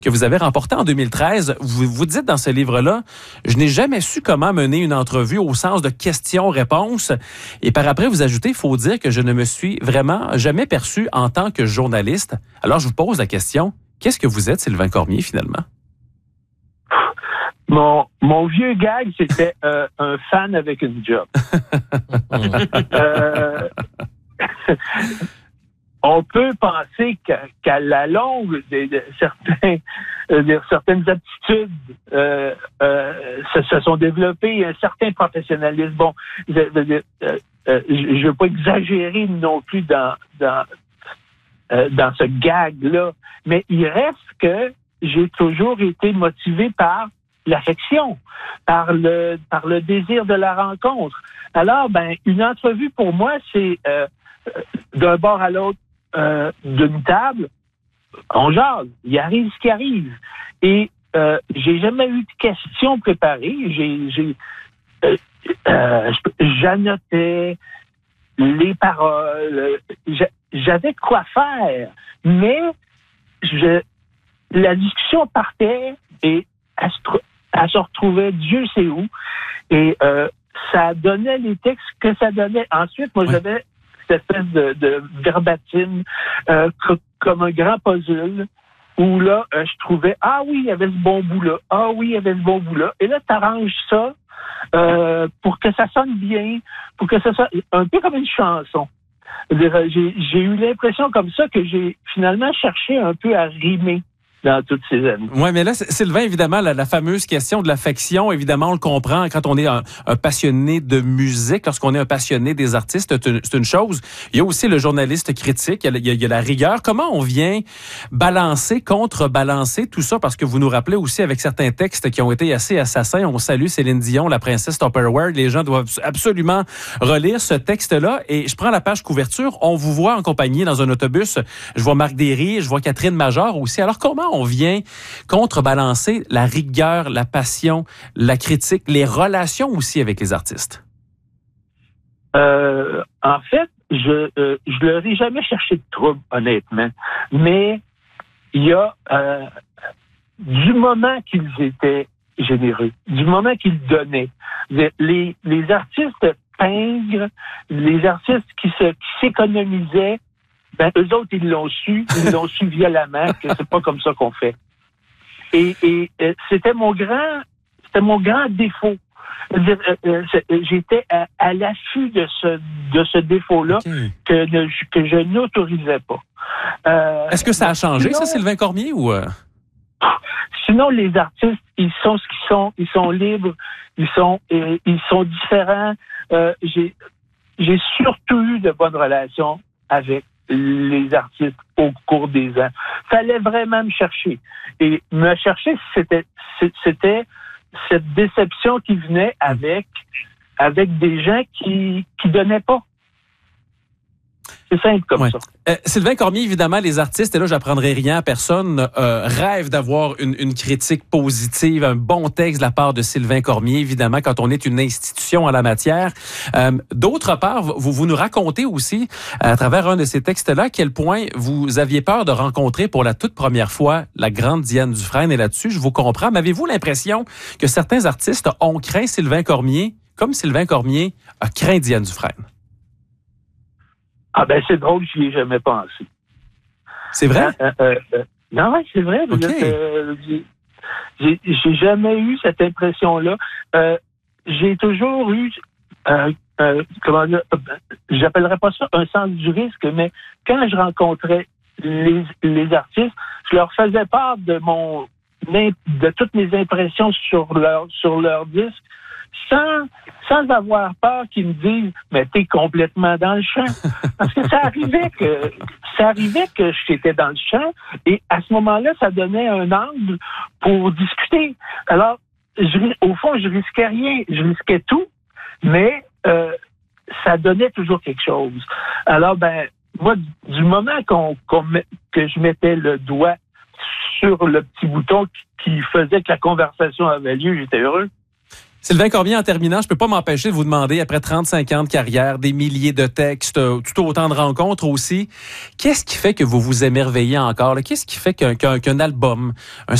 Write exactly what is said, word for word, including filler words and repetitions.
que vous avez remporté en deux mille treize. Vous, vous dites dans ce livre-là, « Je n'ai jamais su comment mener une entrevue au sens de questions-réponses. » Et par après, vous ajoutez, « Il faut dire que je ne me suis vraiment jamais perçu en tant que journaliste. » Alors, je vous pose la question, qu'est-ce que vous êtes, Sylvain Cormier, finalement? Mon, mon vieux gag, c'était euh, un fan avec une job. euh, on peut penser qu'à, qu'à la longue, de, de certains, de certaines aptitudes euh, euh, se, se sont développées, un certain professionnalisme. Bon, je ne veux pas exagérer non plus dans, dans, euh, dans ce gag-là, mais il reste que j'ai toujours été motivé par l'affection, par le par le désir de la rencontre. Alors, ben, une entrevue pour moi, c'est euh, d'un bord à l'autre euh, d'une table, on jase, il arrive ce qui arrive. Et euh, j'ai jamais eu de questions préparées. J'ai, j'ai euh, euh, j'annotais les paroles, j'avais de quoi faire, mais je la discussion partait et elle se, elle se retrouvait Dieu sait où. Et euh, ça donnait les textes que ça donnait. Ensuite, moi, oui. j'avais cette espèce de, de verbatim euh, comme un grand puzzle où là, euh, je trouvais, ah oui, il y avait ce bon bout-là. Ah oui, il y avait ce bon bout-là. Et là, tu arranges ça euh, pour que ça sonne bien, pour que ça sonne un peu comme une chanson. J'ai, j'ai eu l'impression comme ça que j'ai finalement cherché un peu à rimer dans toutes ces années. Oui, mais là, Sylvain, évidemment, la, la fameuse question de l'affection, évidemment, on le comprend quand on est un, un passionné de musique, lorsqu'on est un passionné des artistes, c'est une, c'est une chose. Il y a aussi le journaliste critique, il y, a, il y a la rigueur. Comment on vient balancer, contrebalancer tout ça? Parce que vous nous rappelez aussi avec certains textes qui ont été assez assassins. On salue Céline Dion, la princesse Tupperware. Les gens doivent absolument relire ce texte-là. Et je prends la page couverture. On vous voit en compagnie dans un autobus. Je vois Marc Derry, je vois Catherine Major aussi. Alors, comment on vient contrebalancer la rigueur, la passion, la critique, les relations aussi avec les artistes? Euh, en fait, je euh, je leur ai jamais cherché de trouble, honnêtement. Mais il y a euh, du moment qu'ils étaient généreux, du moment qu'ils donnaient, les les artistes pingres, les artistes qui se qui s'économisaient. Ben, eux autres, ils l'ont su, ils l'ont su violemment, que c'est pas comme ça qu'on fait. Et, et, et c'était mon grand, c'était mon grand défaut. Dire, euh, j'étais à, à l'affût de ce, de ce défaut-là okay. que, ne, que je n'autorisais pas. Euh, Est-ce que ça a changé, sinon, ça, Sylvain Cormier, ou? Sinon, les artistes, ils sont ce qu'ils sont, ils sont libres, ils sont, euh, ils sont différents. Euh, j'ai, j'ai surtout eu de bonnes relations avec les artistes au cours des ans. Fallait vraiment me chercher. Et me chercher, c'était, c'était cette déception qui venait avec, avec des gens qui, qui donnaient pas. C'est simple comme ouais. ça. Euh, Sylvain Cormier, évidemment, les artistes, et là, j'apprendrai rien à personne, euh, rêvent d'avoir une, une critique positive, un bon texte de la part de Sylvain Cormier, évidemment, quand on est une institution en la matière. Euh, d'autre part, vous, vous nous racontez aussi, à travers un de ces textes-là, à quel point vous aviez peur de rencontrer pour la toute première fois la grande Diane Dufresne. Et là-dessus, je vous comprends. Mais avez-vous l'impression que certains artistes ont craint Sylvain Cormier, comme Sylvain Cormier a craint Diane Dufresne? Ah ben c'est drôle, j'y ai jamais pensé. C'est vrai? Euh, euh, euh, non, ouais, c'est vrai. Okay. Euh, j'ai, j'ai jamais eu cette impression-là. Euh, j'ai toujours eu, euh, euh, comment dire, euh, j'appellerais pas ça un sens du risque, mais quand je rencontrais les, les artistes, je leur faisais part de mon, de toutes mes impressions sur leur, sur leur disque, sans, sans avoir peur qu'ils me disent « mais t'es complètement dans le champ ». Parce que ça arrivait que ça arrivait que j'étais dans le champ et à ce moment-là, ça donnait un angle pour discuter. Alors, je, au fond, je risquais rien, je risquais tout, mais euh, ça donnait toujours quelque chose. Alors, ben, moi, du moment qu'on, qu'on met, que je mettais le doigt sur le petit bouton qui, qui faisait que la conversation avait lieu, j'étais heureux. Sylvain Cormier, en terminant, je peux pas m'empêcher de vous demander, après trente-cinq ans de carrière, des milliers de textes, tout autant de rencontres aussi, qu'est-ce qui fait que vous vous émerveillez encore? Là? Qu'est-ce qui fait qu'un, qu'un, qu'un album, un